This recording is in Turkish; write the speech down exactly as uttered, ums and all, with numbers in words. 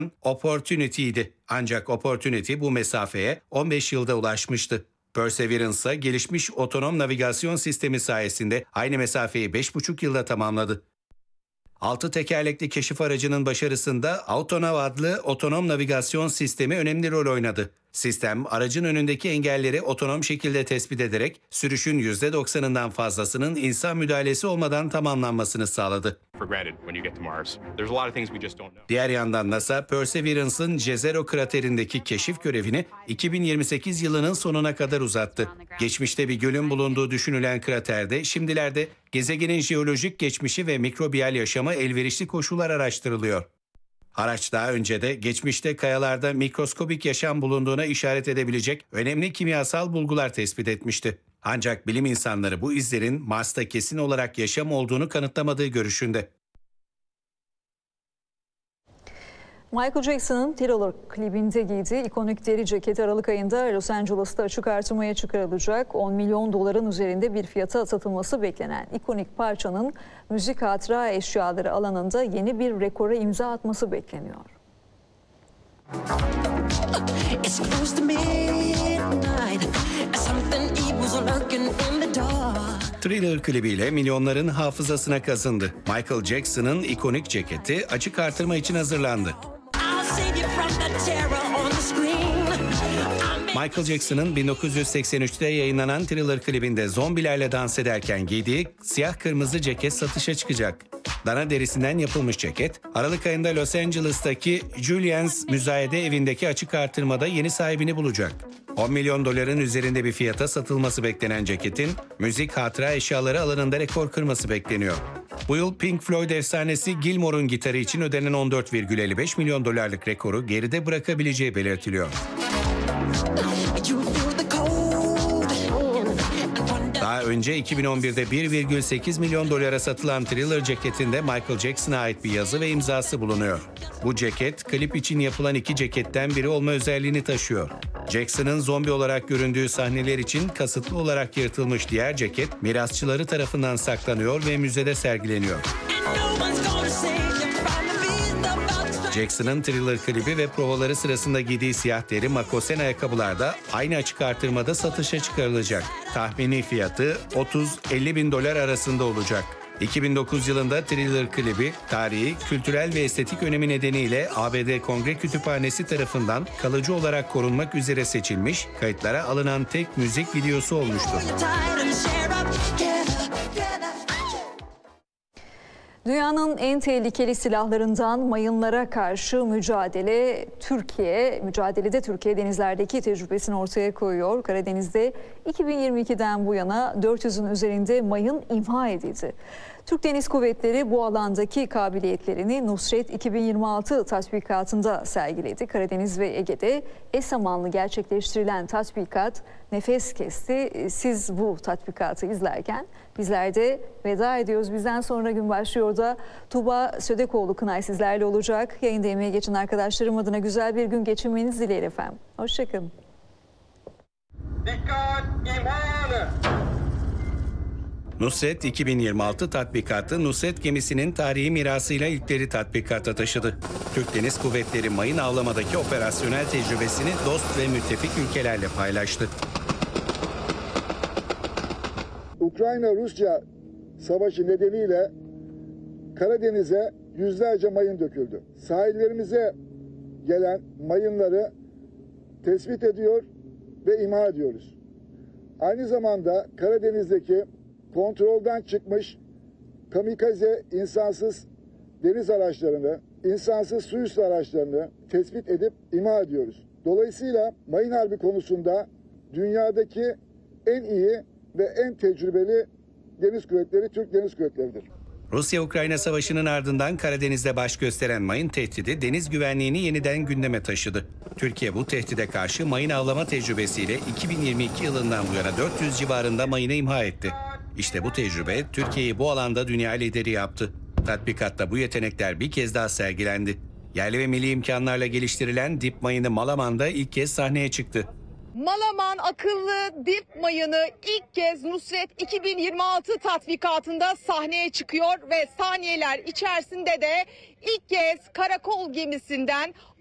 Opportunity'ydi. Ancak Opportunity bu mesafeye on beş yılda ulaşmıştı. Perseverance, gelişmiş otonom navigasyon sistemi sayesinde aynı mesafeyi beş buçuk yılda tamamladı. Altı tekerlekli keşif aracının başarısında Autonav adlı otonom navigasyon sistemi önemli rol oynadı. Sistem, aracın önündeki engelleri otonom şekilde tespit ederek sürüşün yüzde doksanından fazlasının insan müdahalesi olmadan tamamlanmasını sağladı. Diğer yandan NASA, Perseverance'ın Jezero kraterindeki keşif görevini iki bin yirmi sekiz yılının sonuna kadar uzattı. Geçmişte bir gölün bulunduğu düşünülen kraterde şimdilerde gezegenin jeolojik geçmişi ve mikrobiyal yaşama elverişli koşullar araştırılıyor. Araç daha önce de geçmişte kayalarda mikroskobik yaşam bulunduğuna işaret edebilecek önemli kimyasal bulgular tespit etmişti. Ancak bilim insanları bu izlerin Mars'ta kesin olarak yaşam olduğunu kanıtlamadığı görüşünde. Michael Jackson'ın Thriller klibinde giydiği ikonik deri ceket Aralık ayında Los Angeles'ta açık artırmaya çıkarılacak. on milyon doların üzerinde bir fiyata satılması beklenen ikonik parçanın müzik hatıra eşyaları alanında yeni bir rekora imza atması bekleniyor. Thriller klibiyle milyonların hafızasına kazındı. Michael Jackson'ın ikonik ceketi açık artırma için hazırlandı. Michael Jackson'ın bin dokuz yüz seksen üçte yayınlanan Thriller klibinde zombilerle dans ederken giydiği siyah kırmızı ceket satışa çıkacak. Dana derisinden yapılmış ceket, Aralık ayında Los Angeles'taki Julian's müzayede evindeki açık artırmada yeni sahibini bulacak. on milyon doların üzerinde bir fiyata satılması beklenen ceketin müzik hatıra eşyaları alanında rekor kırması bekleniyor. Bu yıl Pink Floyd efsanesi Gilmour'un gitarı için ödenen on dört virgül elli beş milyon dolarlık rekoru geride bırakabileceği belirtiliyor. Daha önce iki bin on birde bir virgül sekiz milyon dolara satılan Thriller ceketinde Michael Jackson'a ait bir yazı ve imzası bulunuyor. Bu ceket, klip için yapılan iki ceketten biri olma özelliğini taşıyor. Jackson'ın zombi olarak göründüğü sahneler için kasıtlı olarak yırtılmış diğer ceket, mirasçıları tarafından saklanıyor ve müzede sergileniyor. Jackson'ın Thriller klibi ve provaları sırasında giydiği siyah deri makosen ayakkabılar da aynı açık artırmada satışa çıkarılacak. Tahmini fiyatı otuz elli bin dolar arasında olacak. iki bin dokuz yılında Thriller klibi, tarihi, kültürel ve estetik önemi nedeniyle A B D Kongre Kütüphanesi tarafından kalıcı olarak korunmak üzere seçilmiş, kayıtlara alınan tek müzik videosu olmuştur. Dünyanın en tehlikeli silahlarından mayınlara karşı mücadele Türkiye, mücadelede Türkiye denizlerdeki tecrübesini ortaya koyuyor. Karadeniz'de iki bin yirmi ikiden bu yana dört yüzün üzerinde mayın imha edildi. Türk Deniz Kuvvetleri bu alandaki kabiliyetlerini Nusret iki bin yirmi altı tatbikatında sergiledi. Karadeniz ve Ege'de eş zamanlı gerçekleştirilen tatbikat nefes kesti. Siz bu tatbikatı izlerken bizler de veda ediyoruz. Bizden sonra gün başlıyor da Tuğba Södekoğlu Kınay sizlerle olacak. Yayında emeğe geçen arkadaşlarım adına güzel bir gün geçirmenizi dilerim efendim. Hoşçakalın. Dikkat imha! Nusret iki bin yirmi altı tatbikatı Nusret gemisinin tarihi mirasıyla ilkleri tatbikata taşıdı. Türk Deniz Kuvvetleri mayın avlamadaki operasyonel tecrübesini dost ve müttefik ülkelerle paylaştı. Ukrayna-Rusya savaşı nedeniyle Karadeniz'e yüzlerce mayın döküldü. Sahillerimize gelen mayınları tespit ediyor ve imha ediyoruz. Aynı zamanda Karadeniz'deki kontrolden çıkmış kamikaze insansız deniz araçlarını, insansız su üstü araçlarını tespit edip imha ediyoruz. Dolayısıyla mayın harbi konusunda dünyadaki en iyi ve en tecrübeli deniz kuvvetleri Türk Deniz Kuvvetleri'dir. Rusya-Ukrayna savaşının ardından Karadeniz'de baş gösteren mayın tehdidi deniz güvenliğini yeniden gündeme taşıdı. Türkiye bu tehdide karşı mayın avlama tecrübesiyle iki bin yirmi iki yılından bu yana dört yüz civarında mayını imha etti. İşte bu tecrübe Türkiye'yi bu alanda dünya lideri yaptı. Tatbikatta bu yetenekler bir kez daha sergilendi. Yerli ve milli imkanlarla geliştirilen dip mayını Malaman'da ilk kez sahneye çıktı. Malaman akıllı dip mayını ilk kez Nusret iki bin yirmi altı tatbikatında sahneye çıkıyor ve saniyeler içerisinde de ilk kez karakol gemisinden